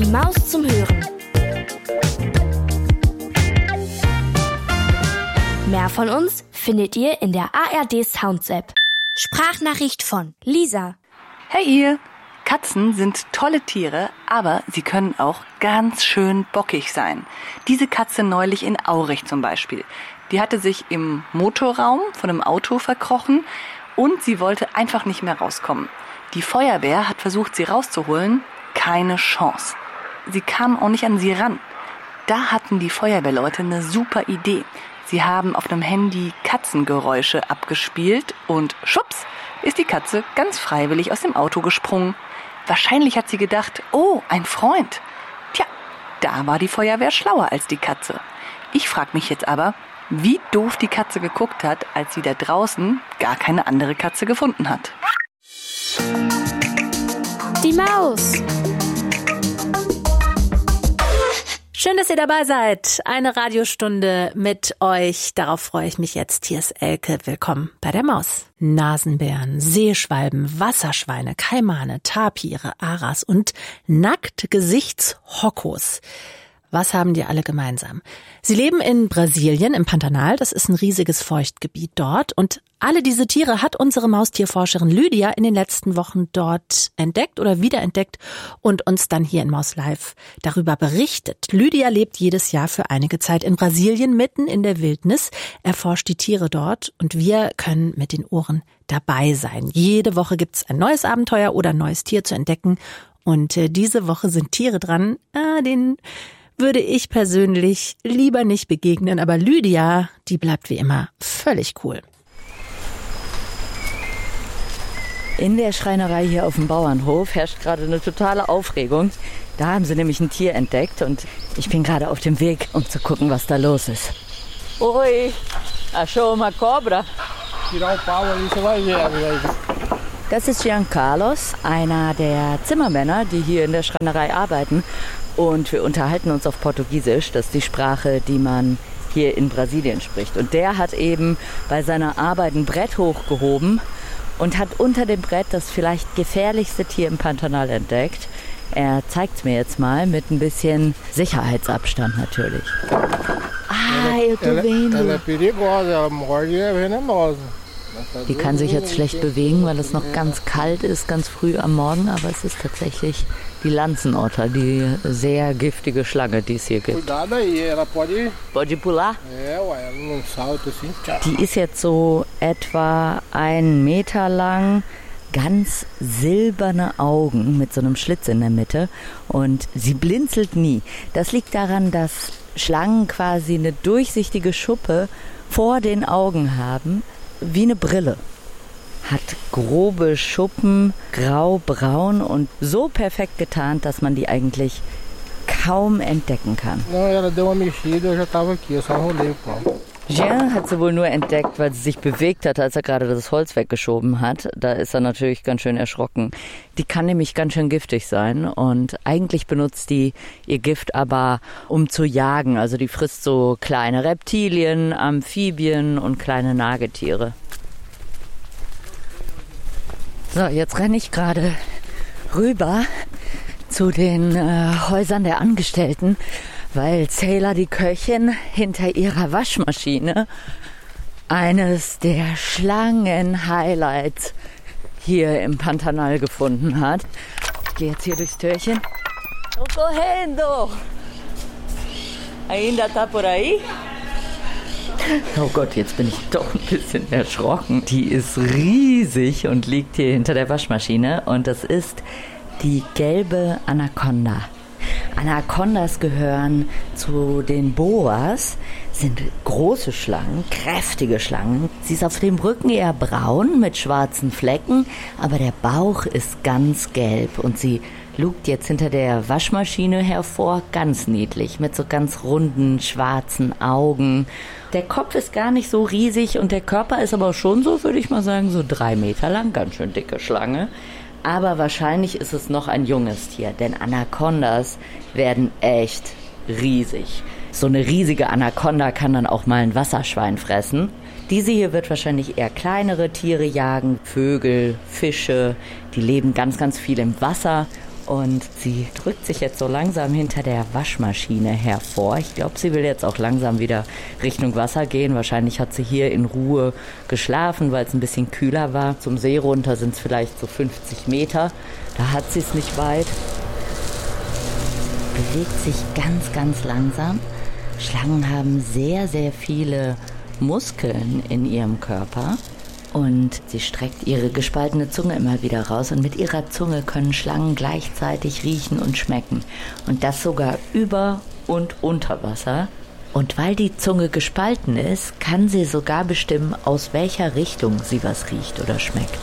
Die Maus zum Hören. Mehr von uns findet ihr in der ARD Sounds App. Sprachnachricht von Lisa. Hey ihr! Katzen sind tolle Tiere, aber sie können auch ganz schön bockig sein. Diese Katze neulich in Aurich zum Beispiel. Die hatte sich im Motorraum von einem Auto verkrochen und sie wollte einfach nicht mehr rauskommen. Die Feuerwehr hat versucht, sie rauszuholen. Keine Chance. Sie kamen auch nicht an sie ran. Da hatten die Feuerwehrleute eine super Idee. Sie haben auf einem Handy Katzengeräusche abgespielt und schwupps ist die Katze ganz freiwillig aus dem Auto gesprungen. Wahrscheinlich hat sie gedacht, oh, ein Freund. Tja, da war die Feuerwehr schlauer als die Katze. Ich frage mich jetzt aber, wie doof die Katze geguckt hat, als sie da draußen gar keine andere Katze gefunden hat. Die Maus. Schön, dass ihr dabei seid. Eine Radiostunde mit euch. Darauf freue ich mich jetzt. Hier ist Elke. Willkommen bei der Maus. Nasenbären, Seeschwalben, Wasserschweine, Kaimane, Tapire, Aras und Nacktgesichtshokkos. Was haben die alle gemeinsam? Sie leben in Brasilien, im Pantanal. Das ist ein riesiges Feuchtgebiet dort. Und alle diese Tiere hat unsere Maustierforscherin Lydia in den letzten Wochen dort entdeckt oder wiederentdeckt und uns dann hier in Maus Live darüber berichtet. Lydia lebt jedes Jahr für einige Zeit in Brasilien, mitten in der Wildnis, erforscht die Tiere dort und wir können mit den Ohren dabei sein. Jede Woche gibt's ein neues Abenteuer oder ein neues Tier zu entdecken. Und diese Woche sind Tiere dran, denen würde ich persönlich lieber nicht begegnen. Aber Lydia, die bleibt wie immer völlig cool. In der Schreinerei hier auf dem Bauernhof herrscht gerade eine totale Aufregung. Da haben sie nämlich ein Tier entdeckt und ich bin gerade auf dem Weg, um zu gucken, was da los ist. Oi, achou uma cobra? Das ist Jean Carlos, einer der Zimmermänner, die hier in der Schreinerei arbeiten. Und wir unterhalten uns auf Portugiesisch, das ist die Sprache, die man hier in Brasilien spricht. Und der hat eben bei seiner Arbeit ein Brett hochgehoben und hat unter dem Brett das vielleicht gefährlichste Tier im Pantanal entdeckt. Er zeigt es mir jetzt mal mit ein bisschen Sicherheitsabstand natürlich. Eu tô vendo. Die kann sich jetzt schlecht bewegen, weil es noch ganz kalt ist, ganz früh am Morgen. Aber es ist tatsächlich die Lanzenotter, die sehr giftige Schlange, die es hier gibt. Pode pular? Die ist jetzt so etwa 1 Meter lang, ganz silberne Augen mit so einem Schlitz in der Mitte und sie blinzelt nie. Das liegt daran, dass Schlangen quasi eine durchsichtige Schuppe vor den Augen haben, wie eine Brille. Hat grobe Schuppen, grau-braun und so perfekt getarnt, dass man die eigentlich kaum entdecken kann. Jean hat sie wohl nur entdeckt, weil sie sich bewegt hat, als er gerade das Holz weggeschoben hat. Da ist er natürlich ganz schön erschrocken. Die kann nämlich ganz schön giftig sein und eigentlich benutzt die ihr Gift aber, um zu jagen. Also die frisst so kleine Reptilien, Amphibien und kleine Nagetiere. So, jetzt renne ich gerade rüber zu den Häusern der Angestellten, weil Sailor, die Köchin, hinter ihrer Waschmaschine eines der Schlangen-Highlights hier im Pantanal gefunden hat. Ich gehe jetzt hier durchs Türchen. Tô correndo! Ainda tá por aí? Oh Gott, jetzt bin ich doch ein bisschen erschrocken. Die ist riesig und liegt hier hinter der Waschmaschine und das ist die gelbe Anaconda. Anacondas gehören zu den Boas, sind große Schlangen, kräftige Schlangen. Sie ist auf dem Rücken eher braun mit schwarzen Flecken, aber der Bauch ist ganz gelb und sie lugt jetzt hinter der Waschmaschine hervor, ganz niedlich, mit so ganz runden, schwarzen Augen. Der Kopf ist gar nicht so riesig und der Körper ist aber schon so, würde ich mal sagen, so 3 Meter lang, ganz schön dicke Schlange. Aber wahrscheinlich ist es noch ein junges Tier, denn Anacondas werden echt riesig. So eine riesige Anaconda kann dann auch mal ein Wasserschwein fressen. Diese hier wird wahrscheinlich eher kleinere Tiere jagen, Vögel, Fische. Die leben ganz, ganz viel im Wasser Und sie drückt sich jetzt so langsam hinter der Waschmaschine hervor. Ich glaube, sie will jetzt auch langsam wieder Richtung Wasser gehen. Wahrscheinlich hat sie hier in Ruhe geschlafen, weil es ein bisschen kühler war. Zum See runter sind es vielleicht so 50 Meter. Da hat sie es nicht weit. Bewegt sich ganz, ganz langsam. Schlangen haben sehr, sehr viele Muskeln in ihrem Körper. Und sie streckt ihre gespaltene Zunge immer wieder raus. Und mit ihrer Zunge können Schlangen gleichzeitig riechen und schmecken. Und das sogar über und unter Wasser. Und weil die Zunge gespalten ist, kann sie sogar bestimmen, aus welcher Richtung sie was riecht oder schmeckt.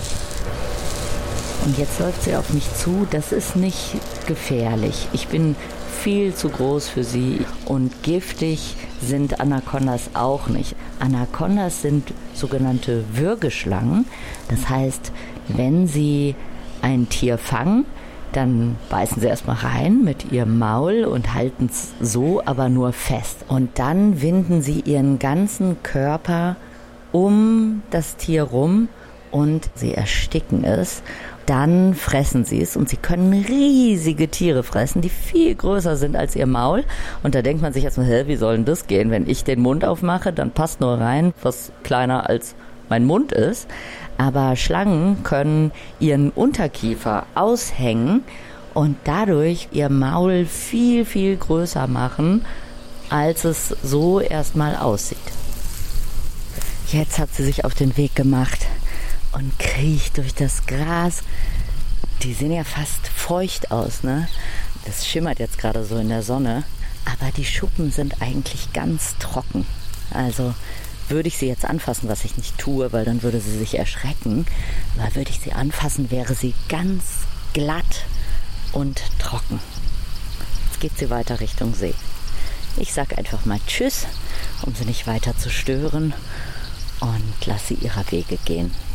Und jetzt läuft sie auf mich zu. Das ist nicht gefährlich. Ich bin viel zu groß für sie und giftig sind Anacondas auch nicht. Anacondas sind sogenannte Würgeschlangen. Das heißt, wenn sie ein Tier fangen, dann beißen sie erstmal rein mit ihrem Maul und halten es so aber nur fest. Und dann winden sie ihren ganzen Körper um das Tier rum und sie ersticken es. Dann fressen sie es und sie können riesige Tiere fressen, die viel größer sind als ihr Maul. Und da denkt man sich erstmal, wie soll denn das gehen? Wenn ich den Mund aufmache, dann passt nur rein, was kleiner als mein Mund ist. Aber Schlangen können ihren Unterkiefer aushängen und dadurch ihr Maul viel, viel größer machen, als es so erstmal aussieht. Jetzt hat sie sich auf den Weg gemacht und kriecht durch das Gras. Die sehen ja fast feucht aus, ne? Das schimmert jetzt gerade so in der Sonne. Aber die Schuppen sind eigentlich ganz trocken. Also würde ich sie jetzt anfassen, was ich nicht tue, weil dann würde sie sich erschrecken. Aber würde ich sie anfassen, wäre sie ganz glatt und trocken. Jetzt geht sie weiter Richtung See. Ich sage einfach mal Tschüss, um sie nicht weiter zu stören und lasse sie ihrer Wege gehen.